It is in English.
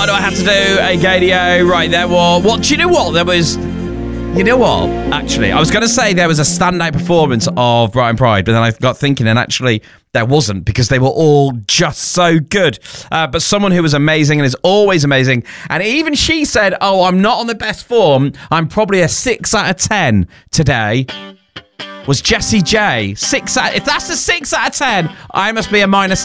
Why do I have to do a Gadio? Right, there was... What? Do you know what? There was... You know what? Actually, I was going to say there was a standout performance of Brighton Pride, but then I got thinking, and actually there wasn't, because they were all just so good. But someone who was amazing and is always amazing, and even she said, oh, I'm not on the best form, I'm probably a 6 out of 10 today, was Jessie J. If that's a 6 out of 10, I must be a minus